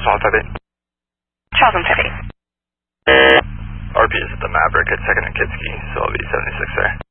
Charles 158. Charles 158. RP is at the Maverick at 2nd and Kitsky, so I'll be 76 there.